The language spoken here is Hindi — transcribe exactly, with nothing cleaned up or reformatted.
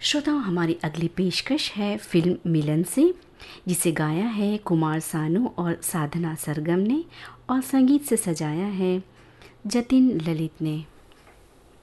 श्रोताओं, हमारी अगली पेशकश है फिल्म मिलन से, जिसे गाया है कुमार सानू और साधना सरगम ने और संगीत से सजाया है जतिन ललित ने।